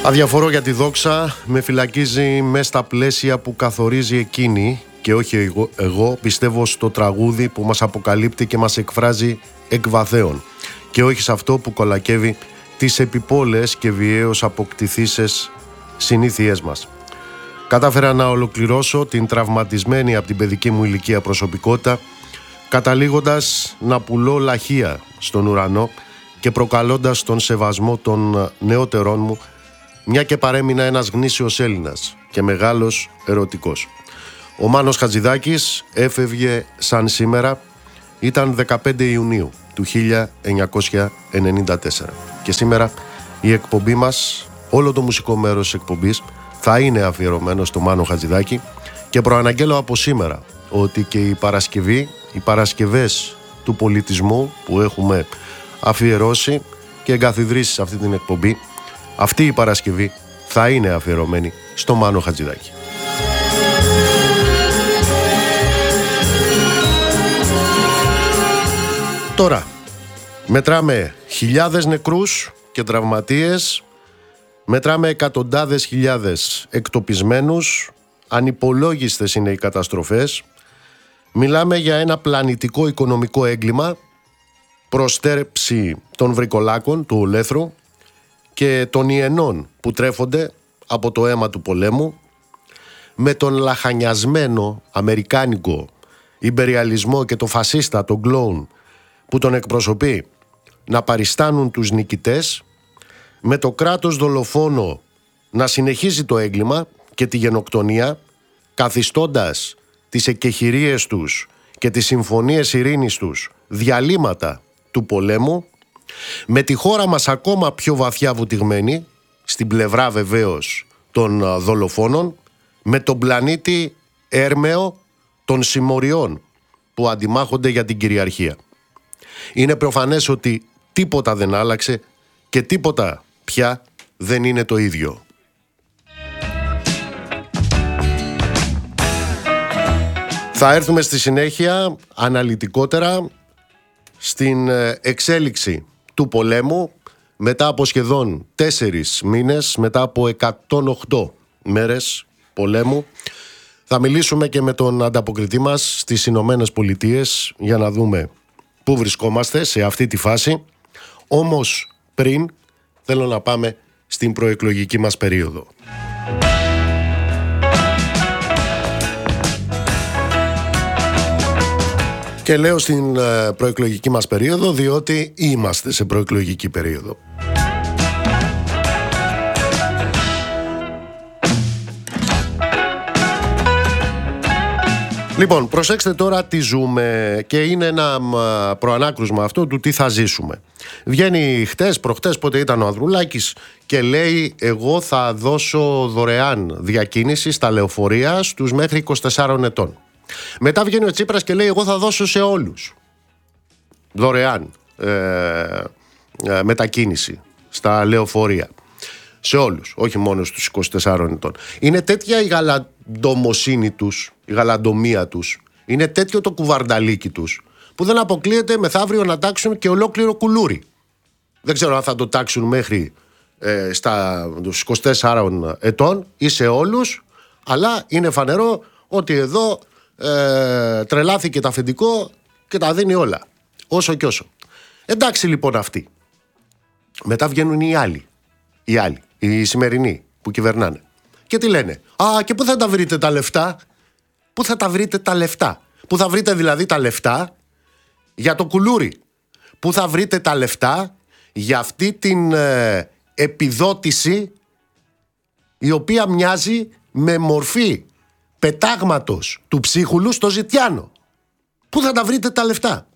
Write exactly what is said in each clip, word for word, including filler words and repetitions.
Αδιαφορώ για τη δόξα, με φυλακίζει μέσα στα πλαίσια που καθορίζει εκείνη και όχι εγώ, εγώ πιστεύω στο τραγούδι που μας αποκαλύπτει και μας εκφράζει εκ βαθέων και όχι σε αυτό που κολακεύει τις επιπόλες και βιαίως αποκτηθήσεις συνήθειές μας. Κατάφερα να ολοκληρώσω την τραυματισμένη από την παιδική μου ηλικία προσωπικότητα, καταλήγοντας να πουλώ λαχεία στον ουρανό και προκαλώντας τον σεβασμό των νεότερών μου, μια και παρέμεινα ένας γνήσιος Έλληνας και μεγάλος ερωτικός. Ο Μάνος Χατζηδάκης έφευγε σαν σήμερα, ήταν δεκαπέντε Ιουνίου του χίλια εννιακόσια ενενήντα τέσσερα και σήμερα η εκπομπή μας, όλο το μουσικό μέρος της εκπομπής θα είναι αφιερωμένο στο Μάνο Χατζηδάκη και προαναγγέλω από σήμερα ότι και η Παρασκευή, οι Παρασκευές του πολιτισμού που έχουμε αφιερώσει και εγκαθιδρύσει σε αυτή την εκπομπή, αυτή η Παρασκευή θα είναι αφιερωμένη στο Μάνο Χατζηδάκη. Τώρα, μετράμε χιλιάδες νεκρούς και τραυματίες, μετράμε εκατοντάδες χιλιάδες εκτοπισμένους, ανυπολόγιστες είναι οι καταστροφές, μιλάμε για ένα πλανητικό οικονομικό έγκλημα, προστέρεψη των βρικολάκων του ολέθρου και των ιενών που τρέφονται από το αίμα του πολέμου, με τον λαχανιασμένο αμερικάνικο ιμπεριαλισμό και το φασίστα, τον κλόουν που τον εκπροσωπεί, να παριστάνουν τους νικητές, με το κράτος δολοφόνο να συνεχίζει το έγκλημα και τη γενοκτονία, καθιστώντας τις εκεχηρίες τους και τις συμφωνίες ειρήνης τους διαλύματα του πολέμου, με τη χώρα μας ακόμα πιο βαθιά βουτυγμένη, στην πλευρά βεβαίως των δολοφόνων, με τον πλανήτη έρμεο των συμμοριών που αντιμάχονται για την κυριαρχία. Είναι προφανές ότι τίποτα δεν άλλαξε και τίποτα πια δεν είναι το ίδιο. Θα έρθουμε στη συνέχεια αναλυτικότερα στην εξέλιξη του πολέμου μετά από σχεδόν τέσσερις μήνες, μετά από εκατόν οκτώ μέρες πολέμου. Θα μιλήσουμε και με τον ανταποκριτή μας στις Ηνωμένες Πολιτείες για να δούμε πού βρισκόμαστε σε αυτή τη φάση. Όμως πριν θέλω να πάμε στην προεκλογική μας περίοδο. Και λέω στην προεκλογική μας περίοδο διότι είμαστε σε προεκλογική περίοδο. Λοιπόν, προσέξτε τώρα τι ζούμε και είναι ένα προανάκρουσμα αυτό του τι θα ζήσουμε. Βγαίνει χτες, προχτές, πότε ήταν ο Ανδρουλάκης και λέει εγώ θα δώσω δωρεάν διακίνηση στα λεωφορεία στους μέχρι είκοσι τεσσάρων ετών. Μετά βγαίνει ο Τσίπρας και λέει εγώ θα δώσω σε όλους δωρεάν ε, ε, μετακίνηση στα λεωφορεία. Σε όλους, όχι μόνο στους είκοσι τεσσάρων ετών. Είναι τέτοια η γαλαντομοσύνη τους, η γαλαντομία τους, είναι τέτοιο το κουβαρνταλίκι τους, που δεν αποκλείεται μεθαύριο να τάξουν και ολόκληρο κουλούρι. Δεν ξέρω αν θα το τάξουν μέχρι ε, στα τους είκοσι τεσσάρων ετών ή σε όλους, αλλά είναι φανερό ότι εδώ ε, τρελάθηκε το αφεντικό και τα δίνει όλα, όσο και όσο. Εντάξει λοιπόν αυτοί. Μετά βγαίνουν οι άλλοι, οι άλλοι, οι σημερινοί που κυβερνάνε. Και τι λένε? Α, και πού θα τα βρείτε τα λεφτά? Πού θα τα βρείτε τα λεφτά? Πού θα βρείτε δηλαδή τα λεφτά για το κουλούρι? Πού θα βρείτε τα λεφτά για αυτή την ε, επιδότηση η οποία μοιάζει με μορφή πετάγματος του ψίχουλου στο ζητιάνο? Πού θα τα βρείτε τα λεφτά?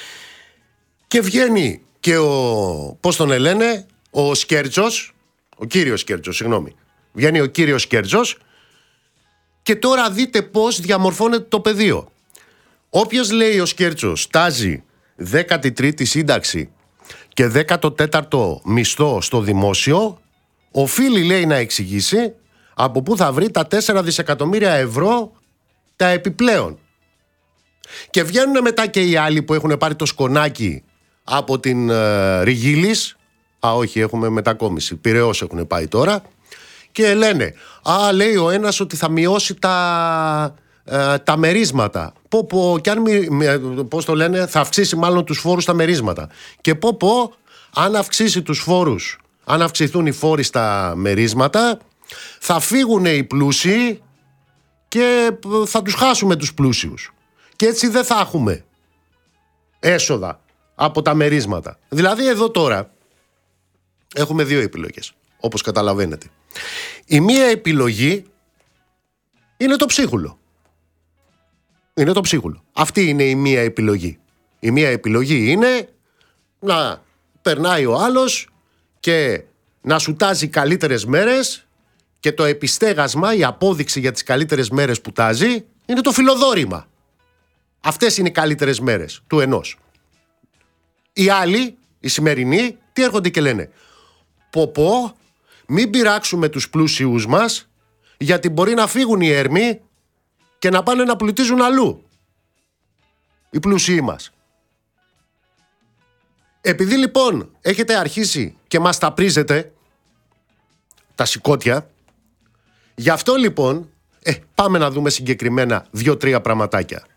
Και βγαίνει και ο, πώς τον λένε, ο Σκέρτσος, ο κύριος Σκέρτσος, συγγνώμη. Βγαίνει ο κύριος Σκέρτσος και τώρα δείτε πώς διαμορφώνεται το πεδίο. Όποιος, λέει ο Σκέρτσος, τάζει δέκατη τρίτη σύνταξη και δέκατο τέταρτο μισθό στο δημόσιο, οφείλει, λέει, να εξηγήσει από πού θα βρει τα τέσσερα δισεκατομμύρια ευρώ τα επιπλέον. Και βγαίνουν μετά και οι άλλοι που έχουν πάρει το σκονάκι από την uh, Ριγίλης. Α, όχι, έχουμε μετακόμιση. Πειραιώς έχουν πάει τώρα. Και λένε, α, λέει ο ένας ότι θα μειώσει τα, ε, τα μερίσματα. Πω πω, κι αν μη, πώς το λένε, θα αυξήσει μάλλον τους φόρους στα μερίσματα. Και πω πω, αν αυξήσει τους φόρους, αν αυξηθούν οι φόροι στα μερίσματα, θα φύγουν οι πλούσιοι και θα τους χάσουμε τους πλούσιους. Και έτσι δεν θα έχουμε έσοδα από τα μερίσματα. Δηλαδή εδώ τώρα έχουμε δύο επιλογές, όπως καταλαβαίνετε. Η μία επιλογή είναι το ψίχουλο. Είναι το ψίχουλο. Αυτή είναι η μία επιλογή. Η μία επιλογή είναι να περνάει ο άλλος και να σου τάζει καλύτερες μέρες και το επιστέγασμα, η απόδειξη για τις καλύτερες μέρες που τάζει είναι το φιλοδόρημα. Αυτές είναι οι καλύτερες μέρες του ενός. Οι άλλοι, οι σημερινοί, τι έρχονται και λένε? Πω πω, μην πειράξουμε τους πλούσιους μας, γιατί μπορεί να φύγουν οι έρμοι και να πάνε να πλουτίζουν αλλού οι πλούσιοι μας. Επειδή λοιπόν έχετε αρχίσει και μας τα πρίζετε τα σηκώτια, γι' αυτό λοιπόν ε, πάμε να δούμε συγκεκριμένα δύο-τρία πραγματάκια.